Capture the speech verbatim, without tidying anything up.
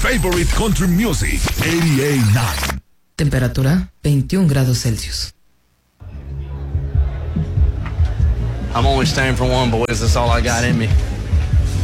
favorite country music, ochenta y nueve. Temperatura veintiún grados Celsius. I'm only staying for one, boys. That's all I got in me.